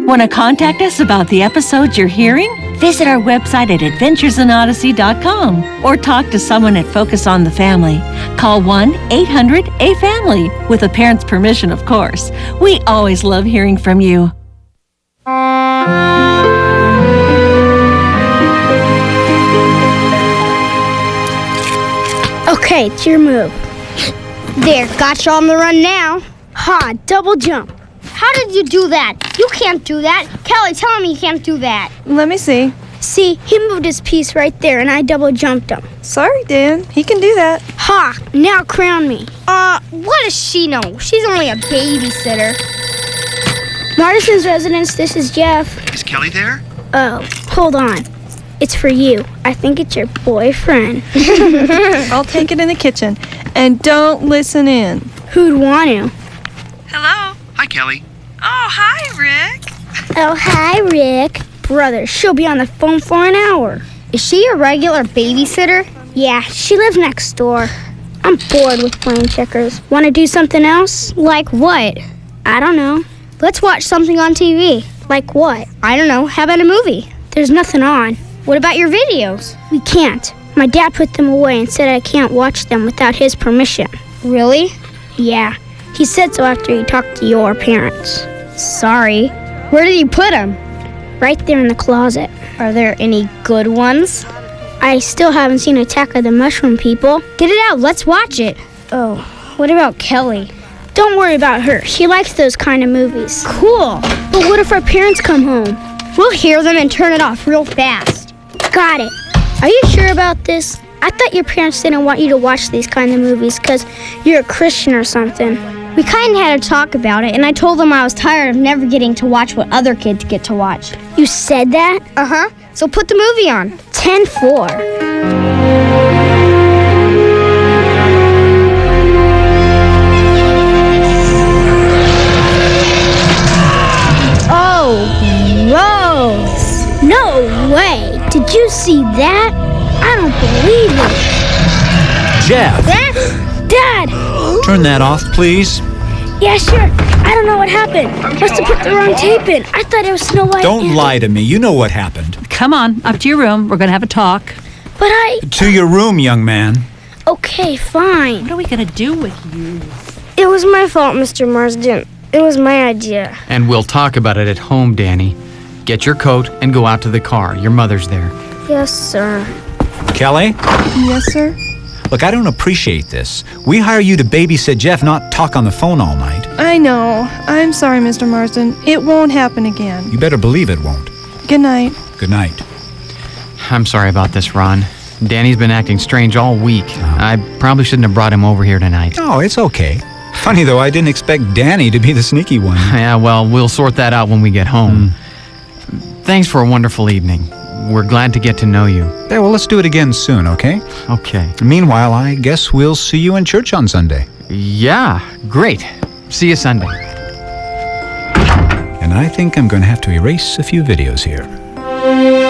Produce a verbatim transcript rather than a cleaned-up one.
Want to contact us about the episodes you're hearing? Visit our website at adventures in odyssey dot com or talk to someone at Focus on the Family. Call one eight hundred A family, with a parent's permission, of course. We always love hearing from you. Okay, it's your move. There, got you on the run now. Ha, double jump. How did you do that? You can't do that. Kelly, tell me you can't do that. Let me see. See, he moved his piece right there and I double jumped him. Sorry, Dan. He can do that. Ha, now crown me. Uh, what does she know? She's only a babysitter. Martison's residence, this is Jeff. Is Kelly there? Oh, hold on. It's for you. I think it's your boyfriend. I'll take it in the kitchen. And don't listen in. Who'd want to? Hello? Hi, Kelly. Oh, hi, Rick. Oh, hi, Rick. Brother, she'll be on the phone for an hour. Is she a regular babysitter? Yeah, she lives next door. I'm bored with playing checkers. Want to do something else? Like what? I don't know. Let's watch something on T V. Like what? I don't know. How about a movie? There's nothing on. What about your videos? We can't. My dad put them away and said I can't watch them without his permission. Really? Yeah. He said so after he talked to your parents. Sorry. Where did you put them? Right there in the closet. Are there any good ones? I still haven't seen Attack of the Mushroom People. Get it out. Let's watch it. Oh, what about Kelly? Don't worry about her. She likes those kind of movies. Cool. But what if our parents come home? We'll hear them and turn it off real fast. Got it. Are you sure about this? I thought your parents didn't want you to watch these kind of movies because you're a Christian or something. We kind of had a talk about it, and I told them I was tired of never getting to watch what other kids get to watch. You said that? Uh-huh. So put the movie on. ten four. Oh, gross. No way. Did you see that? I don't believe it. Jeff! Dad! Turn that off, please. Yeah, sure. I don't know what happened. Must have put the wrong tape in. I thought it was Snow White. Don't and... lie to me. You know what happened. Come on, up to your room. We're going to have a talk. But I... To your room, young man. Okay, fine. What are we going to do with you? It was my fault, Mister Marsden. It was my idea. And we'll talk about it at home, Danny. Get your coat and go out to the car. Your mother's there. Yes, sir. Kelly? Yes, sir? Look, I don't appreciate this. We hire you to babysit Jeff, not talk on the phone all night. I know. I'm sorry, Mister Marsden. It won't happen again. You better believe it won't. Good night. Good night. I'm sorry about this, Ron. Danny's been acting strange all week. Oh. I probably shouldn't have brought him over here tonight. Oh, it's okay. Funny, though, I didn't expect Danny to be the sneaky one. Yeah, well, we'll sort that out when we get home. Mm. Thanks for a wonderful evening. We're glad to get to know you. Yeah, well, let's do it again soon, okay? Okay. Meanwhile, I guess we'll see you in church on Sunday. Yeah, great. See you Sunday. And I think I'm going to have to erase a few videos here.